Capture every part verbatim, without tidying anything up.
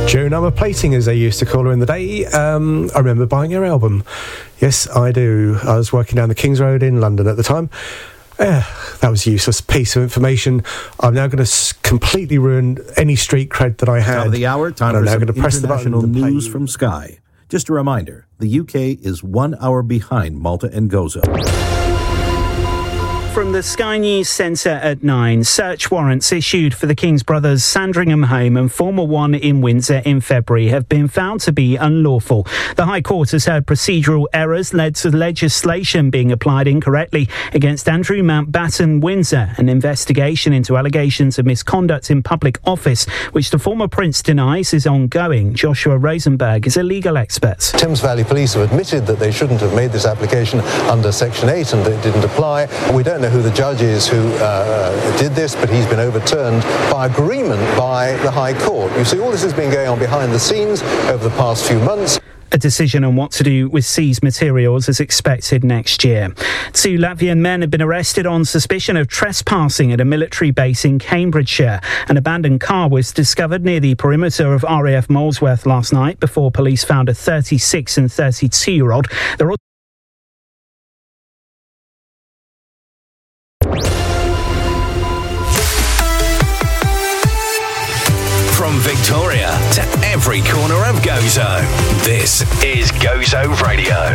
Joan Armour Plating, as they used to call her in the day. Um, I remember buying her album. Yes, I do. I was working down the King's Road in London at the time. Eh, that was a useless piece of information. I'm now going to s- completely ruin any street cred that I had. Top of the hour, time for some press international the button news from Sky. Just a reminder, the U K is one hour behind Malta and Gozo. From the Sky News Centre at nine, search warrants issued for the King's Brothers Sandringham home and former one in Windsor in February have been found to be unlawful. The High Court has heard procedural errors led to legislation being applied incorrectly against Andrew Mountbatten Windsor, an investigation into allegations of misconduct in public office, which the former Prince denies is ongoing. Joshua Rosenberg is a legal expert. Thames Valley Police have admitted that they shouldn't have made this application under Section eight and that it didn't apply. We don't know who the judge is who uh, did this, but he's been overturned by agreement by the High Court. You see, all this has been going on behind the scenes over the past few months. A decision on what to do with seized materials is expected next year. Two Latvian men have been arrested on suspicion of trespassing at a military base in Cambridgeshire. An abandoned car was discovered near the perimeter of R A F Molesworth last night before police found a thirty-six and thirty-two-year-old. They're all From Victoria to every corner of Gozo, this is Gozo Radio.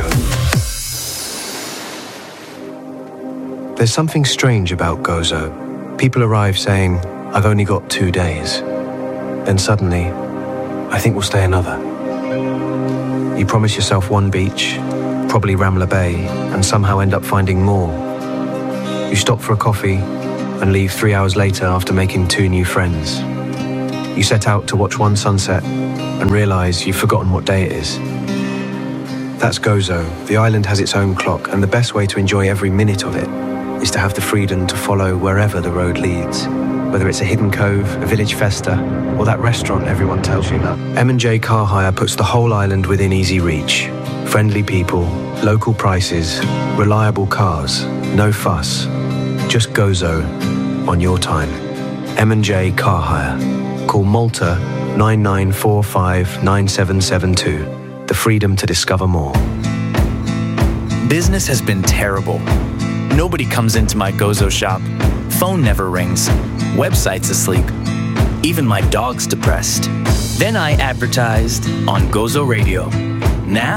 There's something strange about Gozo. People arrive saying, I've only got two days. Then suddenly, I think we'll stay another. You promise yourself one beach, probably Ramla Bay, and somehow end up finding more. You stop for a coffee and leave three hours later after making two new friends. You set out to watch one sunset and realise you've forgotten what day it is. That's Gozo. The island has its own clock, and the best way to enjoy every minute of it is to have the freedom to follow wherever the road leads. Whether it's a hidden cove, a village festa, or that restaurant everyone tells you about. M and J Car Hire puts the whole island within easy reach. Friendly people, local prices, reliable cars, no fuss. Just Gozo on your time. M and J Car Hire. Call Malta nine nine four five nine seven seven two. The freedom to discover more. Business has been terrible. Nobody comes into my Gozo shop. Phone never rings. Website's asleep. Even my dog's depressed. Then I advertised on Gozo Radio. Now